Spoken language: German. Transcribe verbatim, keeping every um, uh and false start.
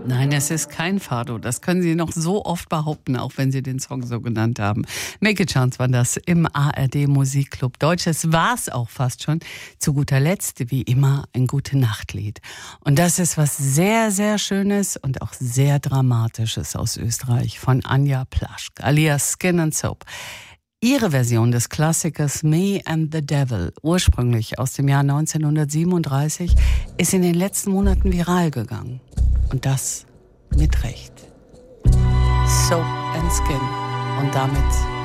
Nein, es ist kein Fado. Das können Sie noch so oft behaupten, auch wenn Sie den Song so genannt haben. Make a Chance war das im A R D Musikclub. Deutsches war's auch fast schon. Zu guter Letzt, wie immer, ein Gute-Nacht-Lied. Und das ist was sehr, sehr Schönes und auch sehr Dramatisches aus Österreich von Anja Plaschk, alias Skin and Soap. Ihre Version des Klassikers Me and the Devil, ursprünglich aus dem Jahr neunzehnhundertsiebenunddreißig, ist in den letzten Monaten viral gegangen. Und das mit Recht. Soap and Skin. Und damit